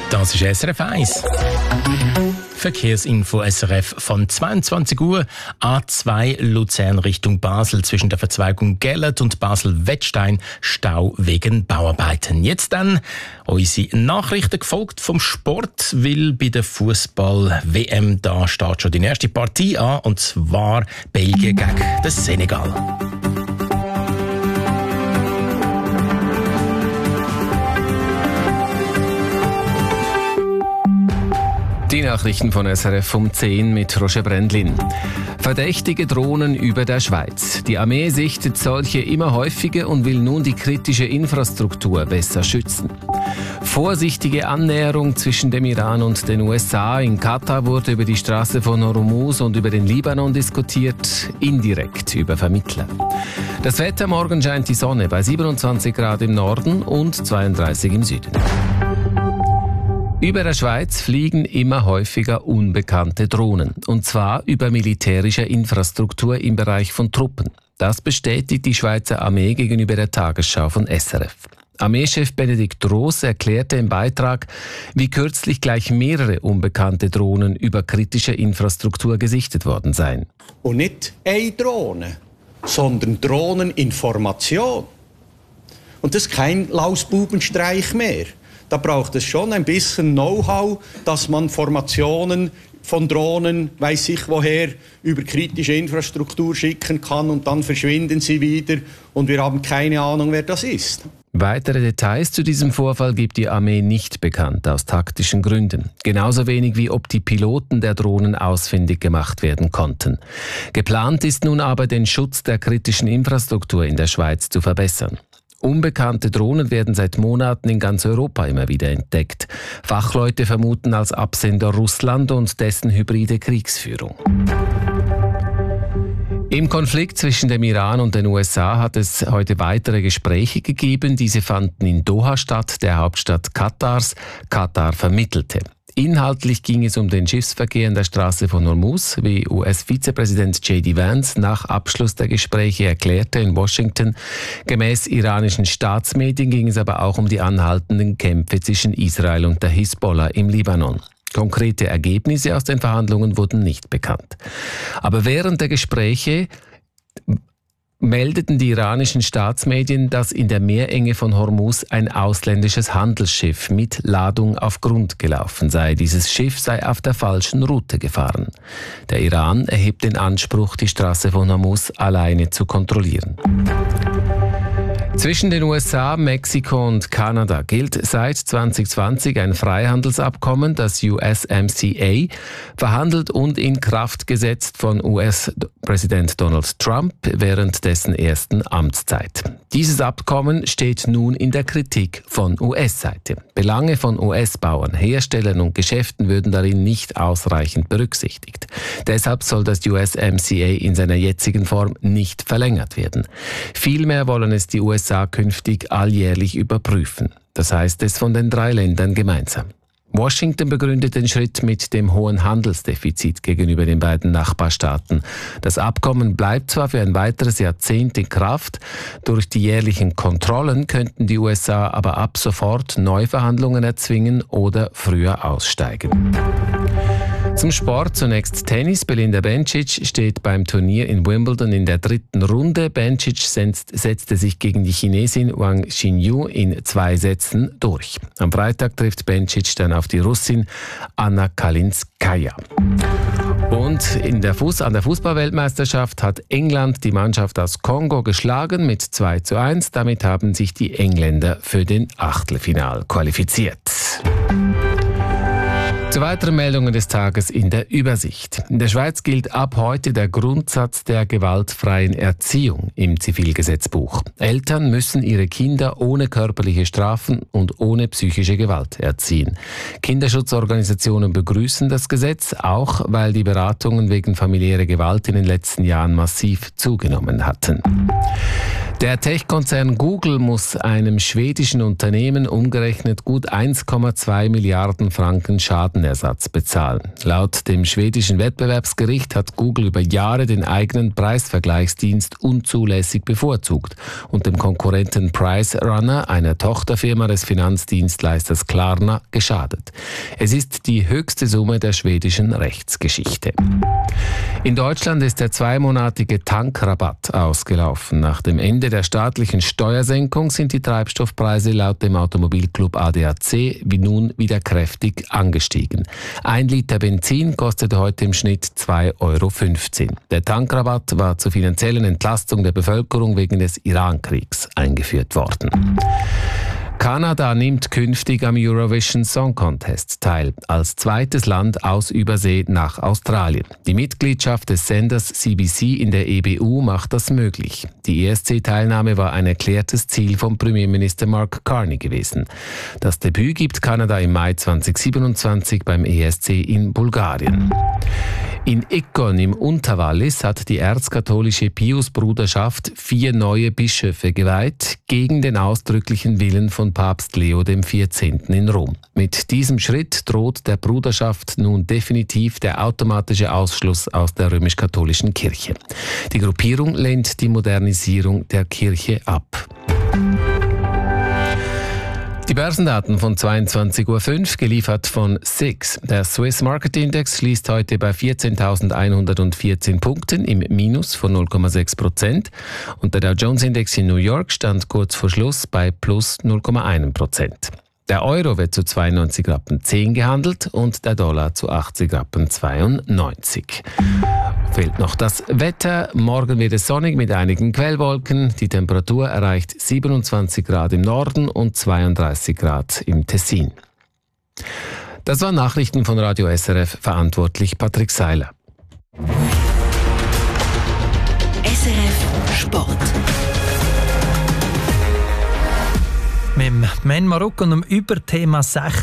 Das ist SRF 1. Verkehrsinfo SRF von 22 Uhr. A2 Luzern Richtung Basel zwischen der Verzweigung Gellert und Basel-Wettstein Stau wegen Bauarbeiten. Jetzt dann unsere Nachrichten gefolgt vom Sport, weil bei der Fußball-WM da steht schon die erste Partie an, und zwar Belgien gegen das Senegal. Die Nachrichten von SRF um 10 mit Roger Brändlin. Verdächtige Drohnen über der Schweiz. Die Armee sichtet solche immer häufiger und will nun die kritische Infrastruktur besser schützen. Vorsichtige Annäherung zwischen dem Iran und den USA. In Katar wurde über die Straße von Hormuz und über den Libanon diskutiert, indirekt über Vermittler. Das Wetter: morgen scheint die Sonne bei 27 Grad im Norden und 32 im Süden. Über der Schweiz fliegen immer häufiger unbekannte Drohnen, und zwar über militärischer Infrastruktur im Bereich von Truppen. Das bestätigt die Schweizer Armee gegenüber der Tagesschau von SRF. Armeechef Benedikt Roos erklärte im Beitrag, wie kürzlich gleich mehrere unbekannte Drohnen über kritische Infrastruktur gesichtet worden seien. Und nicht eine Drohne, sondern Drohneninformation. Und das ist kein Lausbubenstreich mehr. Da braucht es schon ein bisschen Know-how, dass man Formationen von Drohnen, weiss ich woher, über kritische Infrastruktur schicken kann, und dann verschwinden sie wieder und wir haben keine Ahnung, wer das ist. Weitere Details zu diesem Vorfall gibt die Armee nicht bekannt, aus taktischen Gründen. Genauso wenig wie ob die Piloten der Drohnen ausfindig gemacht werden konnten. Geplant ist nun aber, den Schutz der kritischen Infrastruktur in der Schweiz zu verbessern. Unbekannte Drohnen werden seit Monaten in ganz Europa immer wieder entdeckt. Fachleute vermuten als Absender Russland und dessen hybride Kriegsführung. Im Konflikt zwischen dem Iran und den USA hat es heute weitere Gespräche gegeben. Diese fanden in Doha statt, der Hauptstadt Katars. Katar vermittelte. Inhaltlich ging es um den Schiffsverkehr an der Straße von Hormuz, wie US-Vizepräsident J.D. Vance nach Abschluss der Gespräche erklärte in Washington. Gemäß iranischen Staatsmedien ging es aber auch um die anhaltenden Kämpfe zwischen Israel und der Hisbollah im Libanon. Konkrete Ergebnisse aus den Verhandlungen wurden nicht bekannt. Aber während der Gespräche meldeten die iranischen Staatsmedien, dass in der Meerenge von Hormuz ein ausländisches Handelsschiff mit Ladung auf Grund gelaufen sei. Dieses Schiff sei auf der falschen Route gefahren. Der Iran erhebt den Anspruch, die Straße von Hormuz alleine zu kontrollieren. Zwischen den USA, Mexiko und Kanada gilt seit 2020 ein Freihandelsabkommen, das USMCA, verhandelt und in Kraft gesetzt von US-Präsident Donald Trump während dessen ersten Amtszeit. Dieses Abkommen steht nun in der Kritik von US-Seite. Belange von US-Bauern, Herstellern und Geschäften würden darin nicht ausreichend berücksichtigt. Deshalb soll das USMCA in seiner jetzigen Form nicht verlängert werden. Vielmehr wollen es die USA künftig alljährlich überprüfen. Das heißt es von den 3 Ländern gemeinsam. Washington begründet den Schritt mit dem hohen Handelsdefizit gegenüber den beiden Nachbarstaaten. Das Abkommen bleibt zwar für ein weiteres Jahrzehnt in Kraft. Durch die jährlichen Kontrollen könnten die USA aber ab sofort Neuverhandlungen erzwingen oder früher aussteigen. Zum Sport zunächst Tennis. Belinda Bencic steht beim Turnier in Wimbledon in der 3. Runde. Bencic setzte sich gegen die Chinesin Wang Xinyu in 2 Sätzen durch. Am Freitag trifft Bencic dann auf die Russin Anna Kalinskaya. Und an der Fußball-Weltmeisterschaft hat England die Mannschaft aus Kongo geschlagen mit 2:1. Damit haben sich die Engländer für den Achtelfinal qualifiziert. Zu weiteren Meldungen des Tages in der Übersicht. In der Schweiz gilt ab heute der Grundsatz der gewaltfreien Erziehung im Zivilgesetzbuch. Eltern müssen ihre Kinder ohne körperliche Strafen und ohne psychische Gewalt erziehen. Kinderschutzorganisationen begrüßen das Gesetz, auch weil die Beratungen wegen familiärer Gewalt in den letzten Jahren massiv zugenommen hatten. Der Tech-Konzern Google muss einem schwedischen Unternehmen umgerechnet gut 1,2 Milliarden Franken Schaden Schadenersatz bezahlen. Laut dem schwedischen Wettbewerbsgericht hat Google über Jahre den eigenen Preisvergleichsdienst unzulässig bevorzugt und dem Konkurrenten PriceRunner, einer Tochterfirma des Finanzdienstleisters Klarna, geschadet. Es ist die höchste Summe der schwedischen Rechtsgeschichte. In Deutschland ist der zweimonatige Tankrabatt ausgelaufen. Nach dem Ende der staatlichen Steuersenkung sind die Treibstoffpreise laut dem Automobilclub ADAC wie nun wieder kräftig angestiegen. 1 Liter Benzin kostet heute im Schnitt 2,15 €. Der Tankrabatt war zur finanziellen Entlastung der Bevölkerung wegen des Irankriegs eingeführt worden. Kanada nimmt künftig am Eurovision Song Contest teil, als zweites Land aus Übersee nach Australien. Die Mitgliedschaft des Senders CBC in der EBU macht das möglich. Die ESC-Teilnahme war ein erklärtes Ziel von Premierminister Mark Carney gewesen. Das Debüt gibt Kanada im Mai 2027 beim ESC in Bulgarien. In Ikkon im Unterwallis hat die erzkatholische Pius-Bruderschaft 4 neue Bischöfe geweiht, gegen den ausdrücklichen Willen von Papst Leo XIV. In Rom. Mit diesem Schritt droht der Bruderschaft nun definitiv der automatische Ausschluss aus der römisch-katholischen Kirche. Die Gruppierung lehnt die Modernisierung der Kirche ab. Die Börsendaten von 22:05 Uhr, geliefert von SIX. Der Swiss Market Index schließt heute bei 14.114 Punkten im Minus von 0,6%. Und der Dow Jones Index in New York stand kurz vor Schluss bei plus 0,1%. Der Euro wird zu 92,10 Rappen gehandelt und der Dollar zu 80,92 Rappen. Fehlt noch das Wetter. Morgen wird es sonnig mit einigen Quellwolken. Die Temperatur erreicht 27 Grad im Norden und 32 Grad im Tessin. Das waren Nachrichten von Radio SRF, verantwortlich Patrick Seiler. SRF Sport. Mit dem Men-Marokko und dem Überthema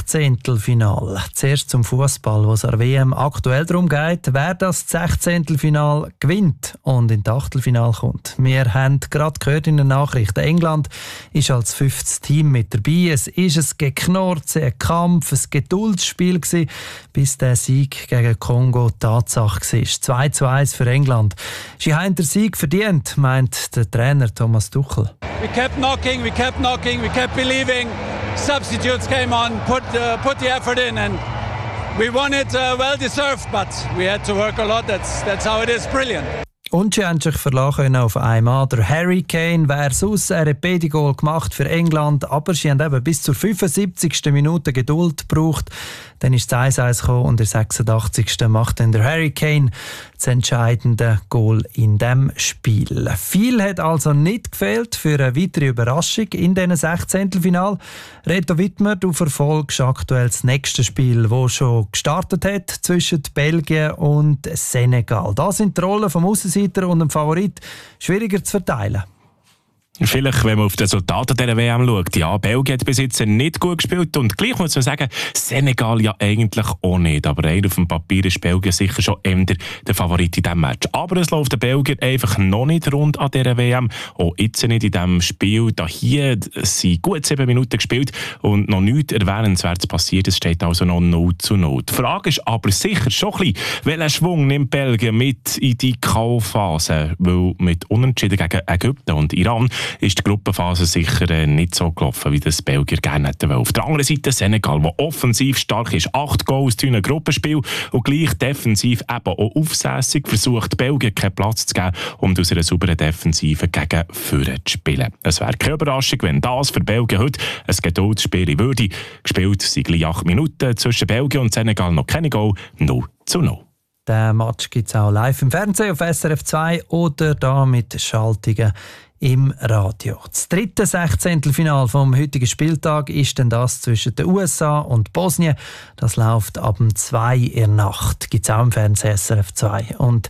16-Final. Zuerst zum Fußball, wo es an der WM aktuell darum geht, wer das 16-Final gewinnt und in das Achtelfinale kommt. Wir haben gerade gehört in den Nachrichten, England ist als 5. Team mit dabei. Es ist ein Geknurze, ein Kampf, ein Geduldsspiel gewesen, bis der Sieg gegen Kongo Tatsache war. 2:1 für England. Sie haben den Sieg verdient, meint der Trainer Thomas Tuchel. We kept knocking, we kept believing. Substitutes came on, put the effort in, and we won it well deserved, but we had to work a lot. That's how it is. Brilliant. Und sie haben sich verlassen auf einen Mann, der Harry Kane. Wer sonst ein Goal gemacht für England, aber sie haben eben bis zur 75. Minute Geduld gebraucht. Dann ist das 1:1 gekommen und in der 86. macht dann der Harry Kane das entscheidende Goal in diesem Spiel. Viel hat also nicht gefehlt für eine weitere Überraschung in diesen 16. Reto Wittmer, du verfolgst aktuell das nächste Spiel, das schon gestartet hat zwischen Belgien und Senegal. Da sind die Rollen vom Aussenseiter und dem Favorit schwieriger zu verteilen. Vielleicht, wenn man auf die Resultate dieser WM schaut. Ja, Belgien hat bis jetzt nicht gut gespielt und gleich muss man sagen, Senegal ja eigentlich auch nicht. Aber rein auf dem Papier ist Belgien sicher schon eher der Favorit in diesem Match. Aber es läuft der Belgier einfach noch nicht rund an dieser WM. Auch jetzt nicht in diesem Spiel. Da hier sind gut 7 Minuten gespielt und noch nichts Erwähnenswertes passiert. Es steht also noch 0:0. Die Frage ist aber sicher schon ein bisschen, welchen Schwung nimmt Belgien mit in die K.O.-Phase? Weil mit Unentschieden gegen Ägypten und Iran ist die Gruppenphase sicher nicht so gelaufen, wie das Belgier gerne hätten wollen. Auf der anderen Seite Senegal, der offensiv stark ist, 8 Goals in einem Gruppenspiel und gleich defensiv eben auch aufsässig versucht, Belgien keinen Platz zu geben, um aus einer sauberen Defensive gegen Führer zu spielen. Es wäre keine Überraschung, wenn das für Belgien heute ein Geduldsspiel würde. Gespielt sind gleich 8 Minuten zwischen Belgien und Senegal, noch keine Goal, 0:0. Den Match gibt es auch live im Fernsehen auf SRF 2 oder da mit Schaltungen im Radio. Das dritte 16. vom heutigen Spieltag ist dann das zwischen den USA und Bosnien. Das läuft ab 2 in der Nacht. Gibt es auch im Fernsehen SRF 2. Und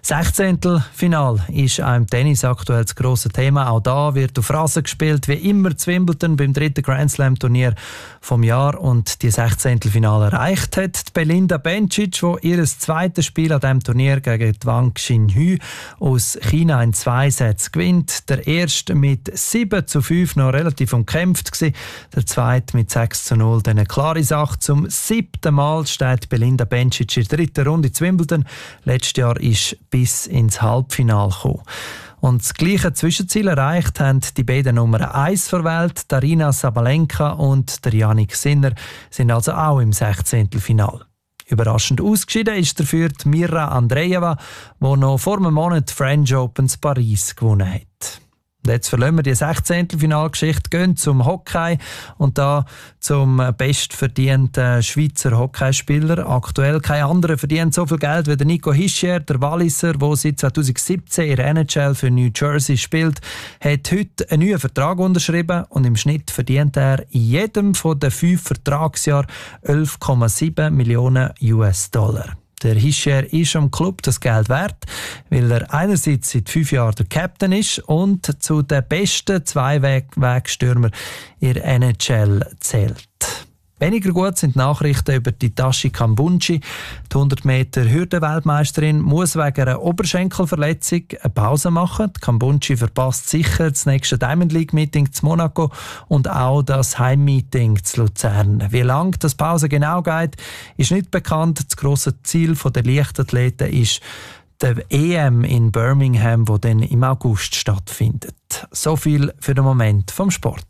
Sechzehntelfinal ist auch im Tennis aktuell das grosse Thema. Auch da wird auf Rasen gespielt, wie immer zu Wimbledon beim 3. Grand Slam Turnier vom Jahr und die Sechzehntelfinale erreicht hat. Die Belinda Bencic, die ihr zweites Spiel an diesem Turnier gegen Wang Xinyu aus China in 2 Sätzen gewinnt. Der erste mit 7:5 noch relativ umkämpft gewesen. Der zweite mit 6:0 dann eine klare Sache. Zum 7. Mal steht Belinda Bencic in der 3. Runde zu Wimbledon. Letztes Jahr ist bis ins Halbfinale gekommen. Und das gleiche Zwischenziel erreicht haben die beiden Nummer 1 der Welt, Aryna Sabalenka und der Jannik Sinner, sind also auch im 16. Überraschend ausgeschieden ist dafür die Mirra Andreeva, die noch vor einem Monat French Opens Paris gewonnen hat. Und jetzt verlassen wir die 16. gehen zum Hockey und da zum bestverdienten Schweizer Hockeyspieler. Aktuell kein anderer verdient so viel Geld wie der Nico Hischier, der Walliser, der seit 2017 in der NHL für New Jersey spielt, hat heute einen neuen Vertrag unterschrieben und im Schnitt verdient er in jedem von den 5 Vertragsjahren 11,7 Millionen US-Dollar. Der Hischier ist am Club das Geld wert, weil er einerseits seit 5 Jahren der Captain ist und zu den besten Zwei-Wegstürmer in der NHL zählt. Weniger gut sind die Nachrichten über die Tashi Kambunji. Die 100 Meter Hürdenweltmeisterin muss wegen einer Oberschenkelverletzung eine Pause machen. Die Kambunji verpasst sicher das nächste Diamond League Meeting zu Monaco und auch das Heimmeeting zu Luzern. Wie lange das Pause genau geht, ist nicht bekannt. Das grosse Ziel der Leichtathleten ist der EM in Birmingham, wo dann im August stattfindet. So viel für den Moment vom Sport.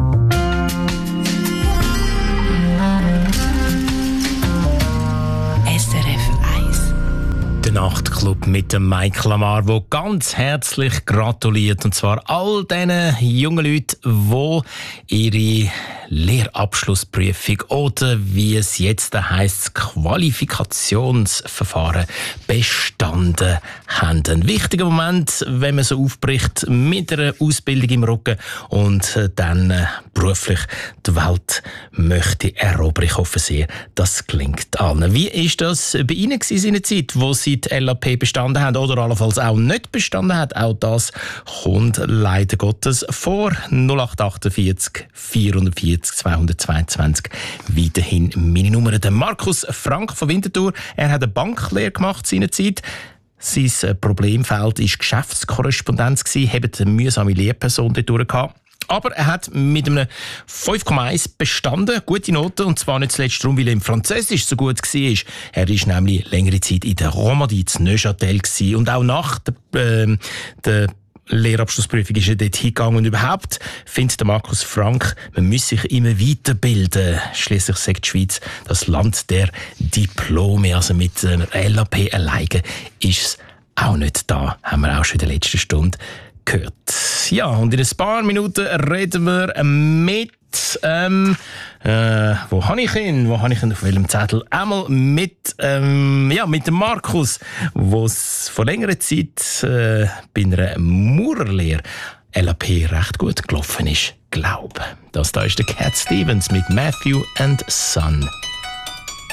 Der Nachtclub mit dem Mike Lamar, der ganz herzlich gratuliert. Und zwar all diesen jungen Leuten, die ihre Lehrabschlussprüfung oder wie es jetzt heisst, das Qualifikationsverfahren bestanden haben. Ein wichtiger Moment, wenn man so aufbricht mit einer Ausbildung im Rücken und dann beruflich die Welt möchte erobern. Ich hoffe sehr, das gelingt allen. Wie ist das bei Ihnen in seiner Zeit, wo Sie die LAP bestanden haben oder allenfalls auch nicht bestanden haben? Auch das kommt leider Gottes vor. 0848 440 222 weiterhin meine Nummer. Der Markus Frank von Winterthur, er hat eine Banklehre gemacht seinerzeit. Sein Problemfeld war Geschäftskorrespondenz, hat eine mühsame Lehrperson dort gehabt. Aber er hat mit einem 5,1 bestanden, gute Note, und zwar nicht zuletzt darum, weil er im Französisch so gut war. Er war nämlich längere Zeit in der Romandie, in Neuchâtel, und auch nach der Lehrabschlussprüfung ist er dort hingegangen. Und überhaupt findet der Markus Frank, man müsse sich immer weiterbilden. Schliesslich sagt die Schweiz das Land der Diplome. Also mit einer LAP alleine ist es auch nicht da. Haben wir auch schon in der letzten Stunde gehört. Ja, und in ein paar Minuten reden wir mit wo habe ich ihn? Auf welchem Zettel? Einmal mit dem Markus, wo es vor längerer Zeit bei einer Maurerlehre LAP recht gut gelaufen ist. Glaube. Das da ist der Cat Stevens mit Matthew and Son.